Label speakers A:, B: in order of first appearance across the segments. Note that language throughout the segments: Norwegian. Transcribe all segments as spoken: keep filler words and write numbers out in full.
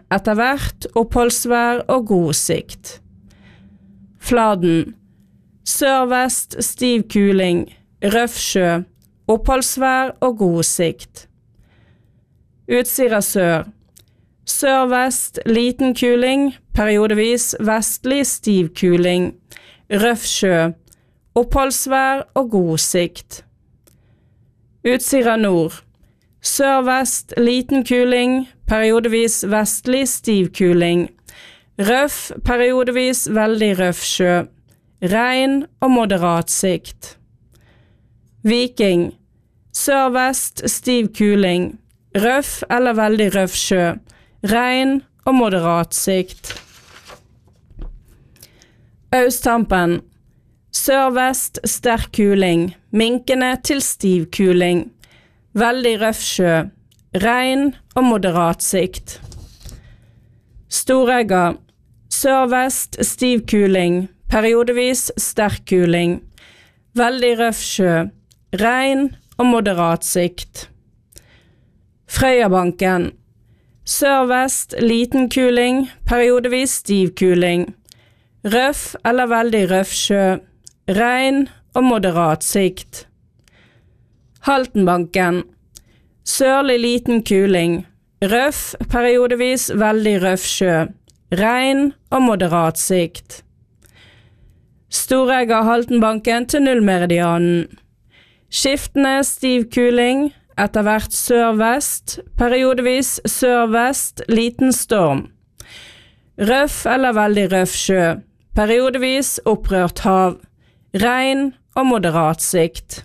A: etter hvert oppholdsvær og god sikt. Fladen, sør-vest stiv kuling, røff sjø, oppholdsvær og god sikt. Utsira sør, sør-vest liten kuling, periodevis vestlig stiv kuling, røff sjø, oppholdsvær og god sikt. Utsira nord, sør-vest liten kuling, periodevis vestlig stiv kuling, røff, periodevis veldig røff sjø, regn og moderat sikt. Viking, sør-vest stiv kuling, røff eller veldig røff sjø, regn og moderat sikt. Austhampen, sør-vest sterk kuling, minkende til stiv kuling, veldig røff sjø, regn og moderat sikt. Storegga, sør-vest stiv kuling, periodevis sterk kuling, veldig røff sjø, regn og moderat sikt. Frøyabanken, sør-vest liten kuling, periodevis stiv kuling, røff eller veldig røff sjø, regn og moderat sikt. Haltenbanken, sørlig liten kuling, røff, periodevis veldig røff sjø, regn og moderat sikt. Storegga Haltenbanken til nullmeridianen. Skiftende stiv kuling, etter hvert sør-vest, periodevis sør-vest, liten storm. Røff eller veldig røff sjø, periodevis opprørt hav, regn og moderat sikt.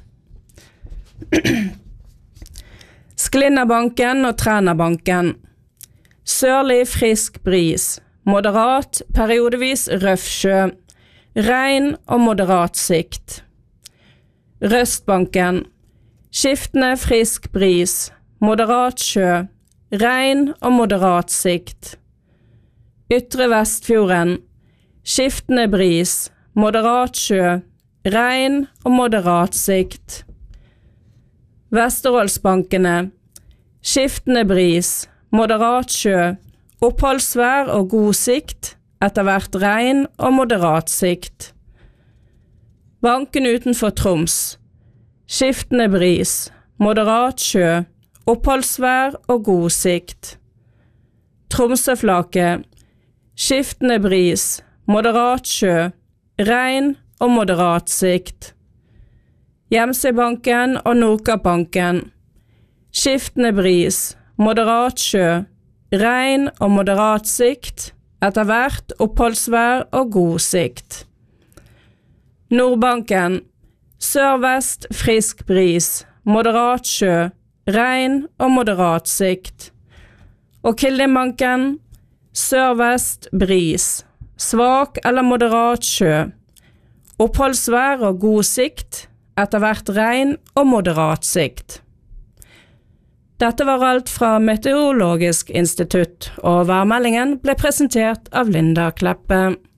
A: Sklinnabanken og Trænabanken. Sørlig frisk bris, moderat, periodevis røff sjø, regn og moderat sikt. Røstbanken. Skiftende frisk bris, moderat sjø, regn og moderat sikt. Ytre Vestfjorden. Skiftende bris, moderat sjø, regn og moderat sikt. Vesterålsbankene. Skiftende bris, moderat sjø, oppholdsvær og god sikt, etter hvert regn og moderat sikt. Banken utenfor Troms. Skiftende bris, moderat sjø, oppholdsvær og god sikt. Tromsøflaket. Skiftende bris, moderat sjø, regn og moderat sikt. Gjemsøybanken og Nordkappbanken. Skiftende bris, moderat sjø, regn og moderat sikt, etter hvert oppholdsvær og god sikt. Nordbanken. Sør-vest frisk bris, moderat sjø, regn og moderat sikt. Og Kildingbanken. Sør-vest bris, svak eller moderat sjø, oppholdsvær og god sikt, etter hvert regn og moderat sikt. Dette var alt fra Meteorologisk institutt, og værmeldingen ble presentert av Linda Kleppe.